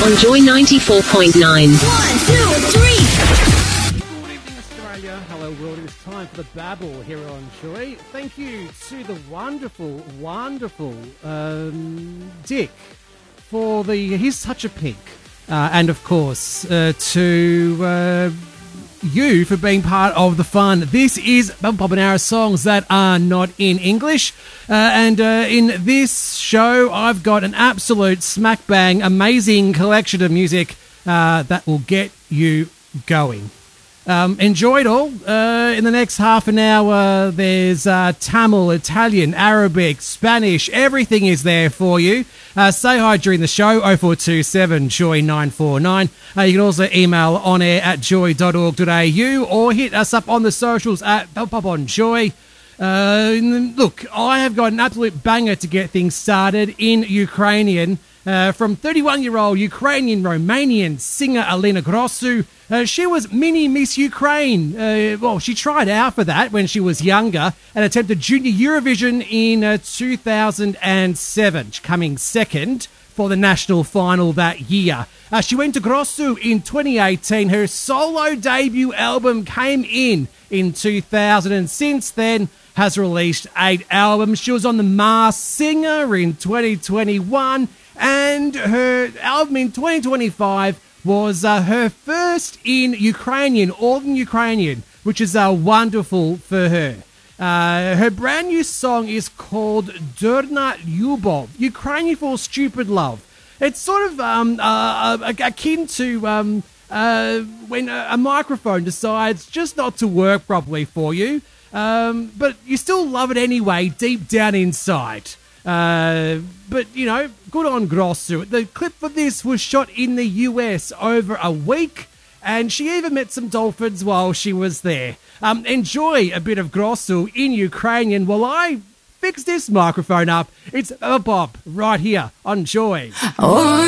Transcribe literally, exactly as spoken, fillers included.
on Joy ninety-four point nine. One, two, three. Good evening, Australia. Hello, world. It's time for the babble here on Joy. Thank you to the wonderful, wonderful um, Dick for the He's Such a Pink. Uh, and, of course, uh, to uh, you for being part of the fun. This is Bubble Pop and Hour songs that are not in English. Uh, and uh, in this show, I've got an absolute smack bang, amazing collection of music uh, that will get you going. Um, enjoy it all. Uh, in the next half an hour, there's uh, Tamil, Italian, Arabic, Spanish. Everything is there for you. Uh, say hi during the show, oh four two seven, joy nine four nine. Uh, you can also email on air at joy dot org dot a u or hit us up on the socials at Pop on Joy. Uh, look, I have got an absolute banger to get things started in Ukrainian. Uh, from thirty-one-year-old Ukrainian-Romanian singer Alina Grossu. Uh, she was mini Miss Ukraine. Uh, well, she tried out for that when she was younger and attempted Junior Eurovision in uh, two thousand seven, coming second for the national final that year. Uh, she went to Grossu in twenty eighteen. Her solo debut album came in in two thousand, and since then has released eight albums. She was on The Masked Singer in twenty twenty-one, and her album in twenty twenty-five was uh, her first in Ukrainian, all in Ukrainian, which is uh, wonderful for her. Uh, her brand new song is called Durna Lyubov, Ukrainian for stupid love. It's sort of um, uh, akin to um, uh, when a, a microphone decides just not to work properly for you, um, but you still love it anyway, deep down inside. Uh, but, you know, good on Grossu. The clip for this was shot in the U S over a week, and she even met some dolphins while she was there. Um, enjoy a bit of Grossu in Ukrainian while I fix this microphone up. It's Bubble Pop right here on Joy. Oh.